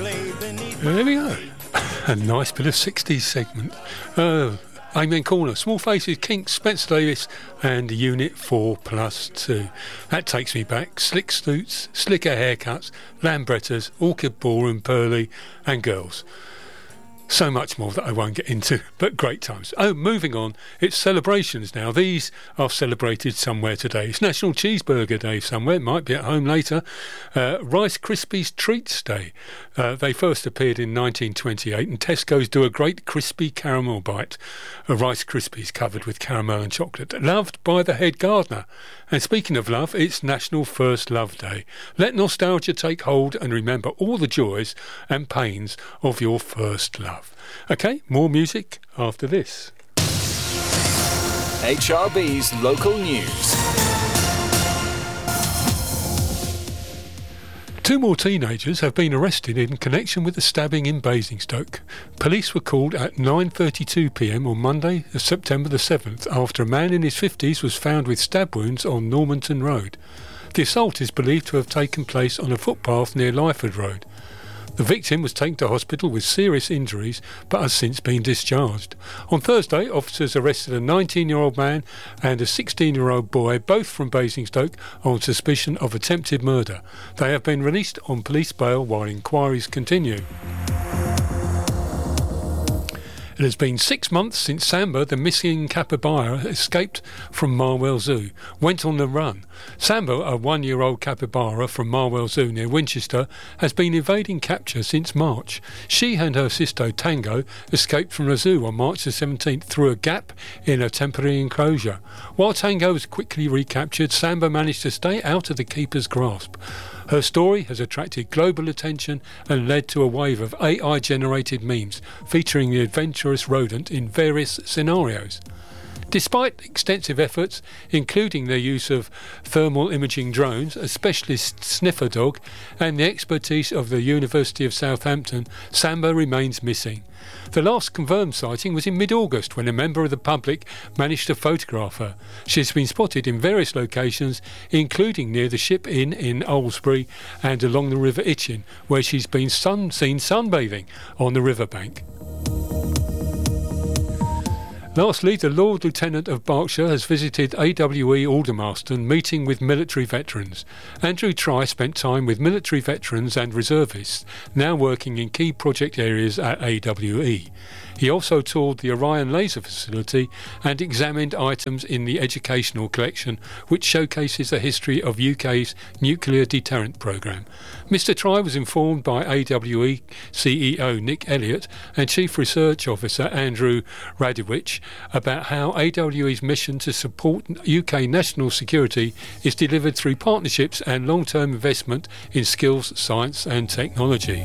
There we go. A nice bit of 60s segment. Amen Corner, Small Faces, Kinks, Spencer Davis and Unit 4+2. That takes me back. Slick Suits, Slicker Haircuts, Lambrettas, Orchid Ballroom, Pearly and Girls. So much more that I won't get into, but great times. Oh, moving on, it's celebrations now. These are celebrated somewhere today. It's National Cheeseburger Day somewhere, it might be at home later. Rice Krispies Treats Day. They first appeared in 1928 and Tesco's do a great crispy caramel bite. Rice Krispies covered with caramel and chocolate. Loved by the head gardener. And speaking of love, it's National First Love Day. Let nostalgia take hold and remember all the joys and pains of your first love. OK, more music after this. HRB's local news. Two more teenagers have been arrested in connection with the stabbing in Basingstoke. Police were called at 9:32 p.m. on Monday, September the 7th, after a man in his 50s was found with stab wounds on Normanton Road. The assault is believed to have taken place on a footpath near Lyford Road. The victim was taken to hospital with serious injuries but has since been discharged. On Thursday, officers arrested a 19-year-old man and a 16-year-old boy, both from Basingstoke, on suspicion of attempted murder. They have been released on police bail while inquiries continue. It has been 6 months since Samba, the missing capybara, escaped from Marwell Zoo, went on the run. Samba, a 1-year-old capybara from Marwell Zoo near Winchester, has been evading capture since March. She and her sister Tango escaped from the zoo on March the 17th through a gap in a temporary enclosure. While Tango was quickly recaptured, Samba managed to stay out of the keeper's grasp. Her story has attracted global attention and led to a wave of AI-generated memes featuring the adventurous rodent in various scenarios. Despite extensive efforts, including their use of thermal imaging drones, a specialist sniffer dog, and the expertise of the University of Southampton, Samba remains missing. The last confirmed sighting was in mid-August when a member of the public managed to photograph her. She has been spotted in various locations, including near the Ship Inn in Aylesbury and along the River Itchen, where she's been seen sunbathing on the riverbank. Lastly, the Lord Lieutenant of Berkshire has visited AWE Aldermaston, meeting with military veterans. Andrew Try spent time with military veterans and reservists, now working in key project areas at AWE. He also toured the Orion Laser Facility and examined items in the educational collection, which showcases the history of UK's nuclear deterrent programme. Mr Try was informed by AWE CEO Nick Elliott and Chief Research Officer Andrew Radowich about how AWE's mission to support UK national security is delivered through partnerships and long-term investment in skills, science and technology.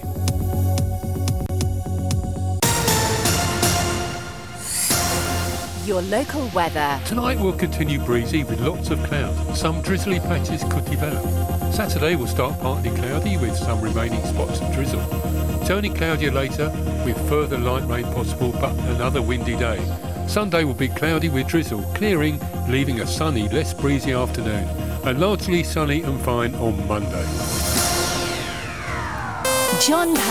Your local weather. Tonight will continue breezy with lots of cloud. Some drizzly patches could develop. Saturday will start partly cloudy with some remaining spots of drizzle. Turning cloudier later with further light rain possible but another windy day. Sunday will be cloudy with drizzle, clearing, leaving a sunny, less breezy afternoon. And largely sunny and fine on Monday. John